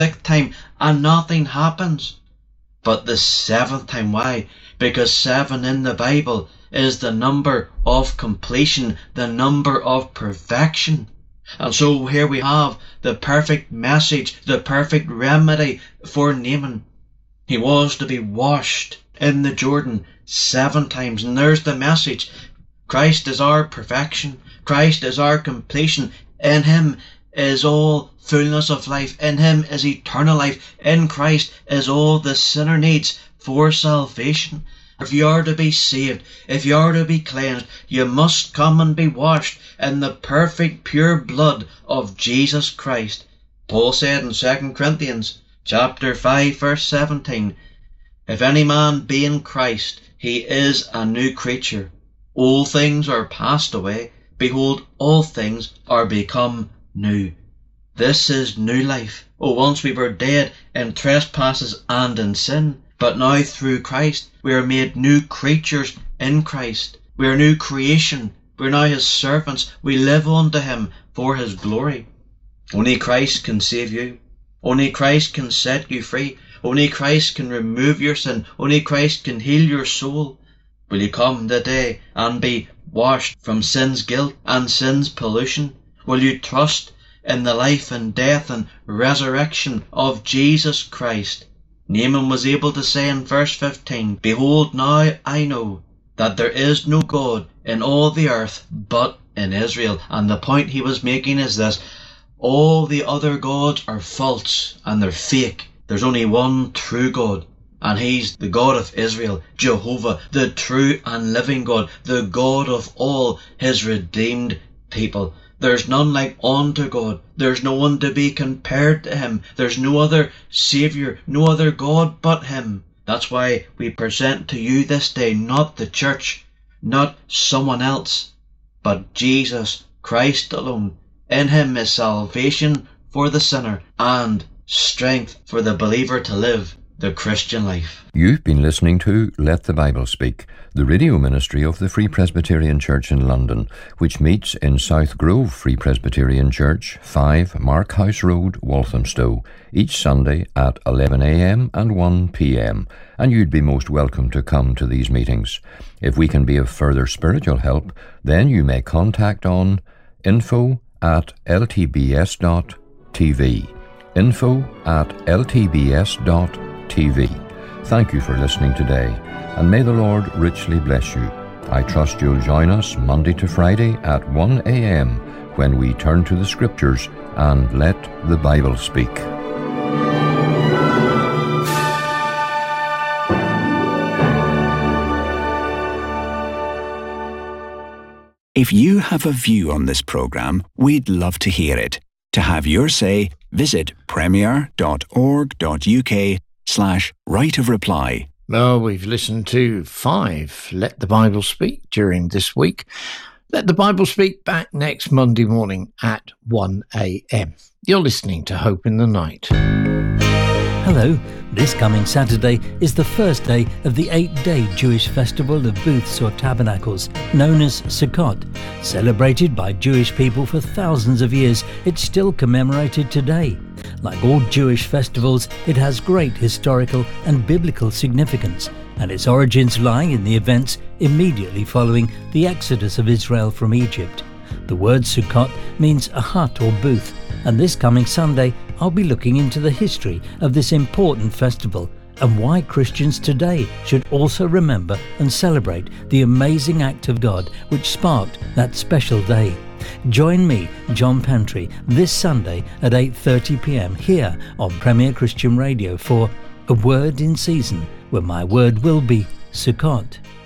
sixth time and nothing happens. But the seventh time, why? Because 7 in the Bible is the number of completion, the number of perfection. And so here we have the perfect message, the perfect remedy for Naaman. He was to be washed in the Jordan 7 times. And there's the message. Christ is our perfection. Christ is our completion. In him is all fullness of life. In him is eternal life. In Christ is all the sinner needs for salvation. If you are to be saved, if you are to be cleansed, you must come and be washed in the perfect pure blood of Jesus Christ. Paul said in 2 Corinthians chapter 5 verse 17, if any man be in Christ, he is a new creature. All things are passed away. Behold, all things are become new. This is new life. Oh, once we were dead in trespasses and in sin, but now through Christ we are made new creatures in Christ. We are new creation. We are now his servants. We live unto him for his glory. Only Christ can save you. Only Christ can set you free. Only Christ can remove your sin. Only Christ can heal your soul. Will you come today and be washed from sin's guilt and sin's pollution? Will you trust in the life and death and resurrection of Jesus Christ? Naaman was able to say in verse 15, behold, now I know that there is no God in all the earth but in Israel. And the point he was making is this: all the other gods are false and they're fake. There's only one true God, and he's the God of Israel, Jehovah, the true and living God, the God of all his redeemed people. There's none like unto God. There's no one to be compared to him. There's no other Saviour, no other God but him. That's why we present to you this day not the church, not someone else, but Jesus Christ alone. In him is salvation for the sinner and strength for the believer to live the Christian life. You've been listening to Let the Bible Speak, the radio ministry of the Free Presbyterian Church in London, which meets in South Grove Free Presbyterian Church, 5 Mark House Road, Walthamstow, each Sunday at 11 a.m. and 1 p.m, and you'd be most welcome to come to these meetings. If we can be of further spiritual help, then you may contact on info@ltbs.tv. info@ltbs.tv. Thank you for listening today, and may the Lord richly bless you. I trust you'll join us Monday to Friday at 1 a.m. when we turn to the Scriptures and let the Bible speak. If you have a view on this programme, we'd love to hear it. To have your say, visit premier.org.uk/right of reply. Well, we've listened to 5 Let the Bible Speak during this week. Let the Bible Speak back next Monday morning at 1 a.m. You're listening to Hope in the Night. Hello. This coming Saturday is the first day of the 8-day Jewish festival of booths or tabernacles, known as Sukkot. Celebrated by Jewish people for thousands of years, it's still commemorated today. Like all Jewish festivals, it has great historical and biblical significance, and its origins lie in the events immediately following the exodus of Israel from Egypt. The word Sukkot means a hut or booth, and this coming Sunday I'll be looking into the history of this important festival and why Christians today should also remember and celebrate the amazing act of God which sparked that special day. Join me, John Pantry, this Sunday at 8:30 p.m. here on Premier Christian Radio for A Word in Season, where my word will be Sukkot.